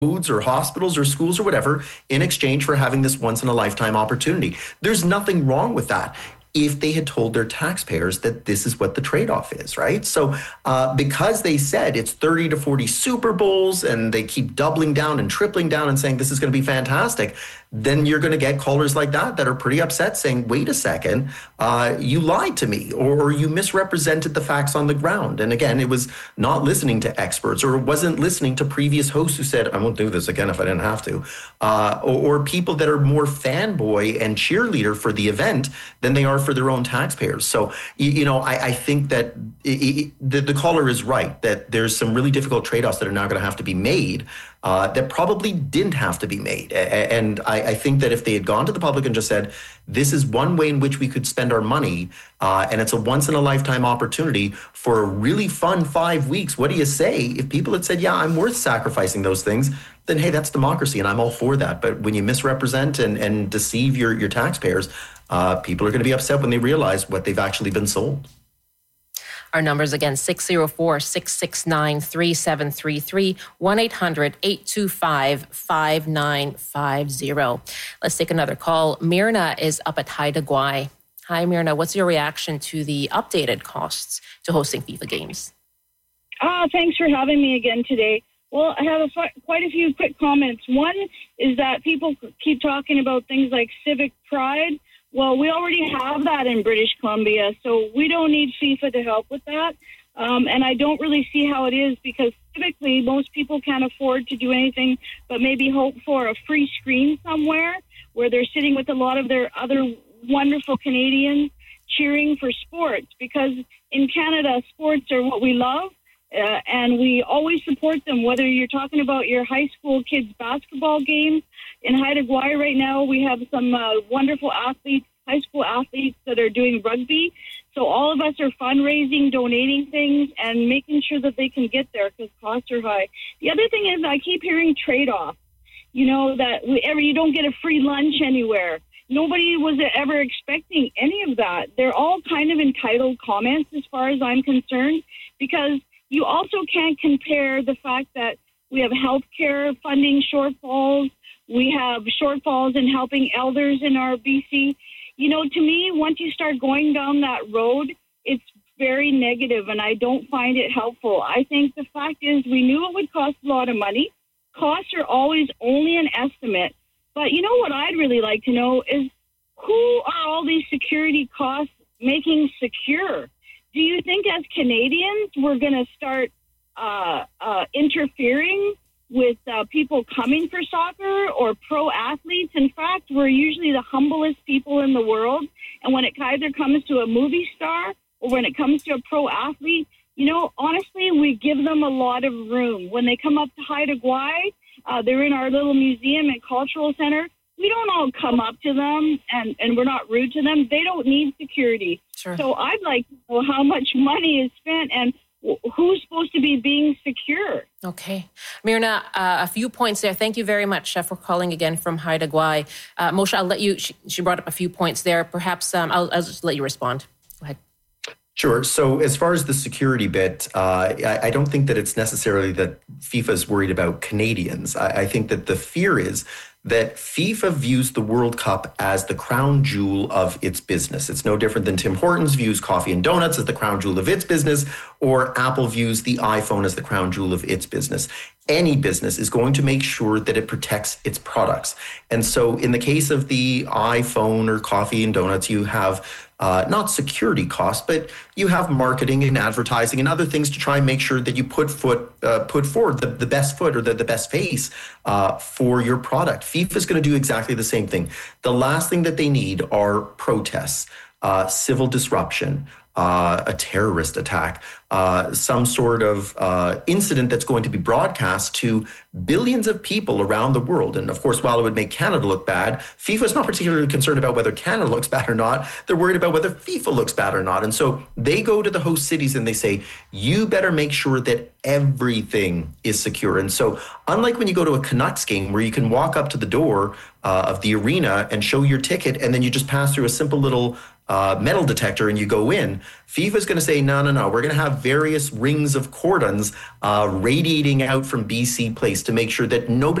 roads or hospitals or schools or whatever in exchange for having this once in a lifetime opportunity. There's nothing wrong with that if they had told their taxpayers that this is what the trade-off is, right? So because they said it's 30 to 40 Super Bowls and they keep doubling down and tripling down and saying this is going to be fantastic, then you're going to get callers like that are pretty upset saying, wait a second, you lied to me or you misrepresented the facts on the ground. And again, it was not listening to experts or wasn't listening to previous hosts who said, I won't do this again if I didn't have to, or people that are more fanboy and cheerleader for the event than they are for their own taxpayers. So, I think that the caller is right, that there's some really difficult trade-offs that are now going to have to be made that probably didn't have to be made. And I think that if they had gone to the public and just said, this is one way in which we could spend our money, and it's a once-in-a-lifetime opportunity for a really fun 5 weeks, what do you say? If people had said, yeah, I'm worth sacrificing those things, then hey, that's democracy, and I'm all for that. But when you misrepresent and deceive your taxpayers, people are going to be upset when they realize what they've actually been sold. Our numbers again, 604-669-3733, 1-800-825-5950. Let's take another call. Myrna is up at Haida Gwaii. Hi, Myrna. What's your reaction to the updated costs to hosting FIFA games? Thanks for having me again today. Well, I have quite a few quick comments. One is that people keep talking about things like civic pride. Well, we already have that in British Columbia, so we don't need FIFA to help with that. And I don't really see how it is because typically most people can't afford to do anything but maybe hope for a free screen somewhere where they're sitting with a lot of their other wonderful Canadians cheering for sports, because in Canada, sports are what we love. And we always support them, whether you're talking about your high school kids' basketball games. In Haida Gwaii right now, we have some wonderful athletes, high school athletes that are doing rugby. So all of us are fundraising, donating things, and making sure that they can get there because costs are high. The other thing is I keep hearing trade-offs, that you don't get a free lunch anywhere. Nobody was ever expecting any of that. They're all kind of entitled comments as far as I'm concerned, because you also can't compare the fact that we have healthcare funding shortfalls. We have shortfalls in helping elders in our BC. To me, once you start going down that road, it's very negative, and I don't find it helpful. I think the fact is we knew it would cost a lot of money. Costs are always only an estimate. But what I'd really like to know is who are all these security costs making secure? Do you think as Canadians we're going to start interfering with people coming for soccer or pro athletes? In fact, we're usually the humblest people in the world. And when it either comes to a movie star or when it comes to a pro athlete, honestly, we give them a lot of room. When they come up to Haida Gwaii, they're in our little museum and cultural center. We don't all come up to them and we're not rude to them. They don't need security. Sure. So I'd like to know how much money is spent and who's supposed to be being secure. Okay. Myrna, a few points there. Thank you very much for calling again from Haida Gwaii. Moshe, I'll let you, she brought up a few points there. Perhaps I'll just let you respond. Go ahead. Sure. So as far as the security bit, I don't think that it's necessarily that FIFA is worried about Canadians. I think that the fear is that FIFA views the World Cup as the crown jewel of its business. It's no different than Tim Hortons views coffee and donuts as the crown jewel of its business, or Apple views the iPhone as the crown jewel of its business. Any business is going to make sure that it protects its products. And so in the case of the iPhone or coffee and donuts, you have not security costs, but you have marketing and advertising and other things to try and make sure that you put forward the best foot or the best face for your product. FIFA is going to do exactly the same thing. The last thing that they need are protests, civil disruption, a terrorist attack, some sort of incident that's going to be broadcast to billions of people around the world. And of course, while it would make Canada look bad, FIFA is not particularly concerned about whether Canada looks bad or not. They're worried about whether FIFA looks bad or not. And so they go to the host cities and they say, you better make sure that everything is secure. And so unlike when you go to a Canucks game where you can walk up to the door of the arena and show your ticket, and then you just pass through a simple little metal detector and you go in, FIFA is going to say, no, we're going to have various rings of cordons radiating out from BC Place to make sure that nobody